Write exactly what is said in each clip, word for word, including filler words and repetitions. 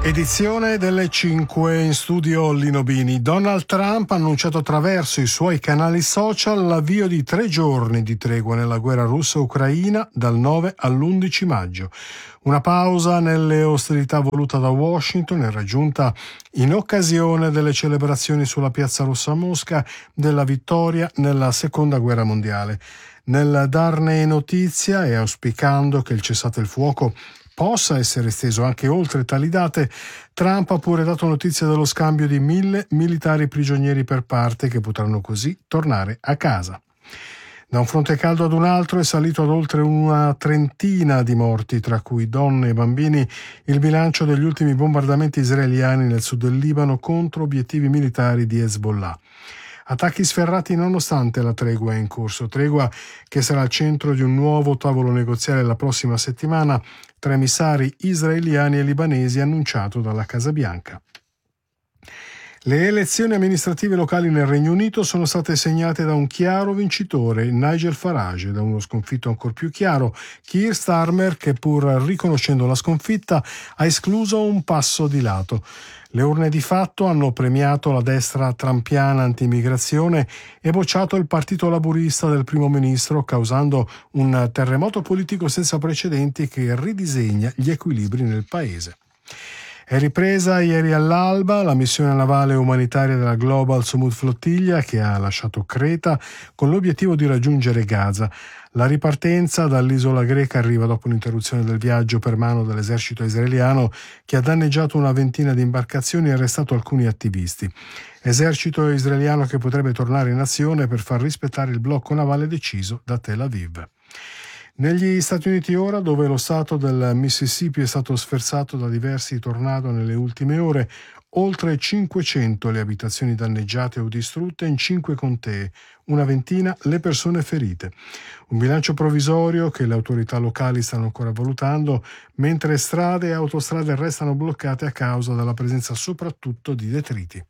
Edizione delle cinque, in studio Lino Bini. Donald Trump ha annunciato attraverso i suoi canali social l'avvio di tre giorni di tregua nella guerra russa-ucraina dal nove all'undici maggio. Una pausa nelle ostilità voluta da Washington e raggiunta in occasione delle celebrazioni sulla piazza rossa a Mosca della vittoria nella seconda guerra mondiale. Nel darne notizia e auspicando che il cessate il fuoco possa essere esteso anche oltre tali date, Trump ha pure dato notizia dello scambio di mille militari prigionieri per parte che potranno così tornare a casa. Da un fronte caldo ad un altro è salito ad oltre una trentina di morti, tra cui donne e bambini, il bilancio degli ultimi bombardamenti israeliani nel sud del Libano contro obiettivi militari di Hezbollah. Attacchi sferrati nonostante la tregua in corso, tregua che sarà al centro di un nuovo tavolo negoziale la prossima settimana tra emissari israeliani e libanesi annunciato dalla Casa Bianca. Le elezioni amministrative locali nel Regno Unito sono state segnate da un chiaro vincitore, Nigel Farage, da uno sconfitto ancor più chiaro, Keir Starmer, che pur riconoscendo la sconfitta ha escluso un passo di lato. Le urne di fatto hanno premiato la destra trampiana anti-immigrazione e bocciato il partito laburista del primo ministro, causando un terremoto politico senza precedenti che ridisegna gli equilibri nel paese. È ripresa ieri all'alba la missione navale umanitaria della Global Sumud Flottiglia che ha lasciato Creta con l'obiettivo di raggiungere Gaza. La ripartenza dall'isola greca arriva dopo l'interruzione del viaggio per mano dell'esercito israeliano che ha danneggiato una ventina di imbarcazioni e arrestato alcuni attivisti. Esercito israeliano che potrebbe tornare in azione per far rispettare il blocco navale deciso da Tel Aviv. Negli Stati Uniti ora, dove lo stato del Mississippi è stato sferzato da diversi tornado nelle ultime ore, oltre cinquecento le abitazioni danneggiate o distrutte in cinque contee, una ventina le persone ferite. Un bilancio provvisorio che le autorità locali stanno ancora valutando, mentre strade e autostrade restano bloccate a causa della presenza soprattutto di detriti.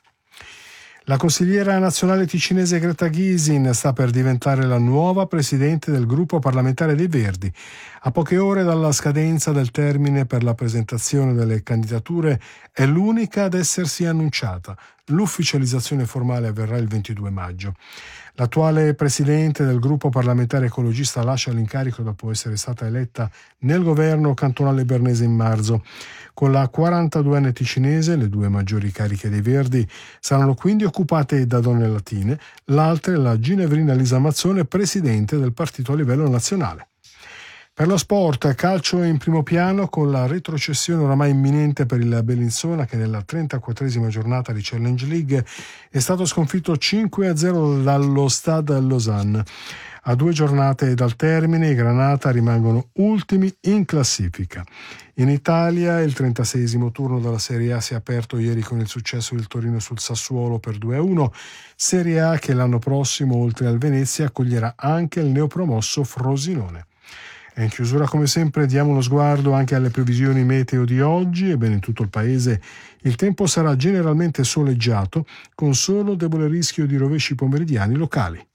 La consigliera nazionale ticinese Greta Gysin sta per diventare la nuova presidente del gruppo parlamentare dei Verdi. A poche ore dalla scadenza del termine per la presentazione delle candidature è l'unica ad essersi annunciata. L'ufficializzazione formale avverrà il ventidue maggio. L'attuale presidente del gruppo parlamentare ecologista lascia l'incarico dopo essere stata eletta nel governo cantonale bernese in marzo. Con la quarantaduenne ticinese, le due maggiori cariche dei Verdi saranno quindi occupate da donne latine, l'altra è la ginevrina Lisa Mazzone, presidente del partito a livello nazionale. Per lo sport, calcio in primo piano con la retrocessione oramai imminente per il Bellinzona che nella trentaquattresima giornata di Challenge League è stato sconfitto cinque a zero dallo Stade Lausanne. A due giornate dal termine i Granata rimangono ultimi in classifica. In Italia il trentaseiesimo turno della Serie A si è aperto ieri con il successo del Torino sul Sassuolo per due a uno, Serie A che l'anno prossimo oltre al Venezia accoglierà anche il neopromosso Frosinone. E in chiusura come sempre diamo uno sguardo anche alle previsioni meteo di oggi. Ebbene, in tutto il paese il tempo sarà generalmente soleggiato con solo debole rischio di rovesci pomeridiani locali.